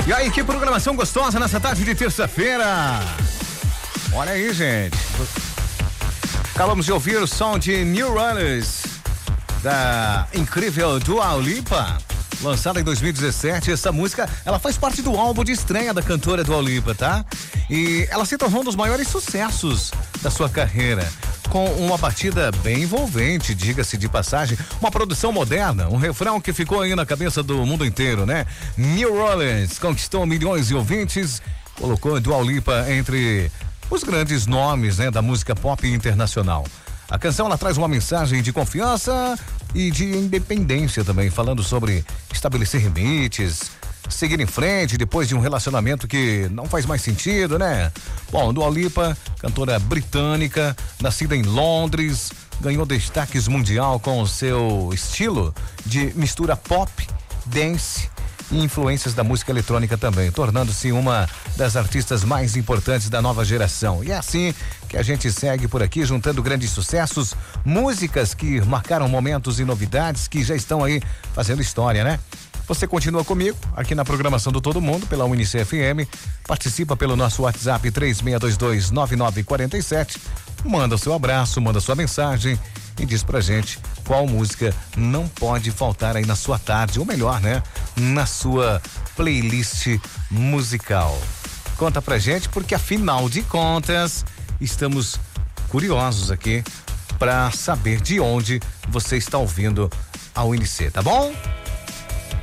E aí, que programação gostosa nessa tarde de terça-feira. Olha aí, gente. Acabamos de ouvir o som de New Runners, da incrível Dua Lipa, lançada em 2017. Essa música, ela faz parte do álbum de estreia da cantora Dua Lipa, tá? E ela se tornou um dos maiores sucessos da sua carreira, com uma batida bem envolvente, diga-se de passagem, uma produção moderna, um refrão que ficou aí na cabeça do mundo inteiro, né? New Orleans conquistou milhões de ouvintes, colocou Dua Lipa entre os grandes nomes, né, da música pop internacional. A canção, ela traz uma mensagem de confiança e de independência também, falando sobre estabelecer limites, seguir em frente depois de um relacionamento que não faz mais sentido, né? Bom, Dua Lipa, cantora britânica, nascida em Londres, ganhou destaques mundial com o seu estilo de mistura pop, dance e influências da música eletrônica também, tornando-se uma das artistas mais importantes da nova geração. E é assim que a gente segue por aqui, juntando grandes sucessos, músicas que marcaram momentos e novidades que já estão aí fazendo história, né? Você continua comigo aqui na programação do Todo Mundo pela Unice FM, participa pelo nosso WhatsApp 36229947, manda o seu abraço, manda sua mensagem e diz pra gente qual música não pode faltar aí na sua tarde, ou melhor, né, na sua playlist musical. Conta pra gente, porque afinal de contas estamos curiosos aqui pra saber de onde você está ouvindo a Unice, tá bom?